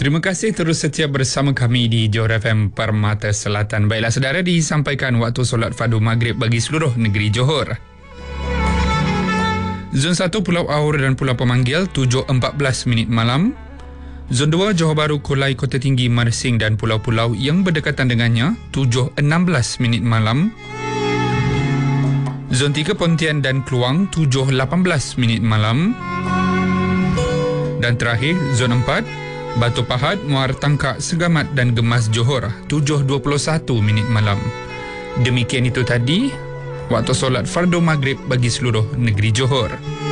Terima kasih terus setia bersama kami di Johor FM Permata Selatan. Baiklah saudara, disampaikan waktu solat fardu maghrib bagi seluruh negeri Johor. Zon 1 Pulau Aur dan Pulau Pemanggil 7.14 minit malam. Zon 2 Johor Bahru, Kulai, Kota Tinggi, Mersing dan pulau-pulau yang berdekatan dengannya 7.16 minit malam. Zon 3 Pontian dan Kluang 7.18 minit malam. Dan terakhir Zon 4 Batu Pahat, Muar Tangkak, Segamat dan Gemas Johor 7.21 minit malam. Demikian itu tadi waktu solat fardu maghrib bagi seluruh negeri Johor.